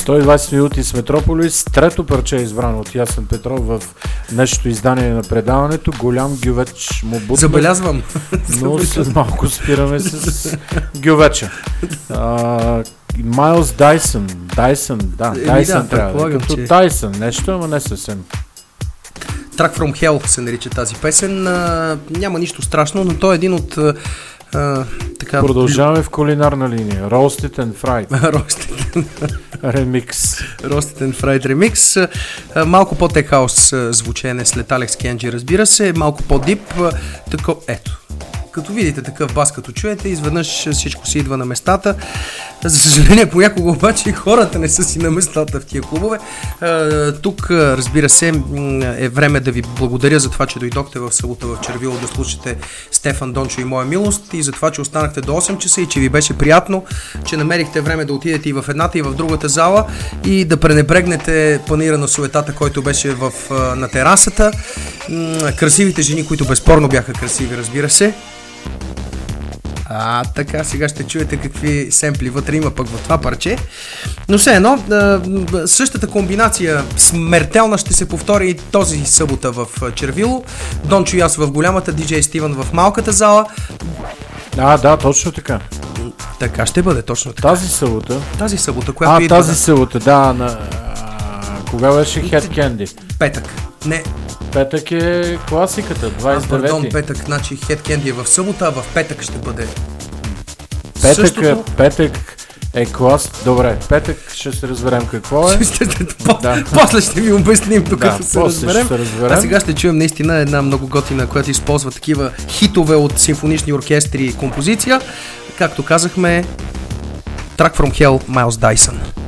120 минути с Метрополис. Трето парче е избрано от Ясен Петров в днешното издание на предаването. Голям гювеч му бутна. Забелязвам. Но след малко спираме с гювеча. Майлз Дайсън. Дайсън трябва. Като Тайсън нещо, ама не съвсем. Track from Hell се нарича тази песен. Няма нищо страшно, но той е един от така... Продължаваме в кулинарна линия. Roasted and Fried. Ремикс. Roasted and Fried ремикс. Малко по-тек хаус звучене след Алекс Кенджи, разбира се. Малко по-дип. Ето. Като видите такъв бас, като чуете, изведнъж всичко си идва на местата. За съжаление, понякога обаче хората не са си на местата в тия клубове. Тук, разбира се, е време да ви благодаря за това, че дойдохте в събота в Червило да слушате Стефан Дончо и Моя милост и за това, че останахте до 8 часа и че ви беше приятно, че намерихте време да отидете и в едната и в другата зала и да пренебрегнете панира на суетата, който беше на терасата. Красивите жени, които безспорно бяха красиви, разбира се. Така, сега ще чуете какви семпли вътре има пък в това парче. Но все едно, същата комбинация смертелна ще се повтори и този събота в Червило. Дончо и аз в голямата, диджей Стивън в малката зала. Да, точно така. Така ще бъде, точно така. Тази събота, която идва. Тази събота, да. Кога беше Head Candy? Петък. Не. Петък е класиката, 29-ти. Пардон, петък, значи Head Candy е в събота, а в петък ще бъде Петък е клас. Добре, петък ще се разберем какво е. После ще ви обясним, докато се разберем. А сега ще чуем наистина една много готина, която използва такива хитове от симфонични оркестри и композиция. Както казахме, Track from Hell, Miles Dyson.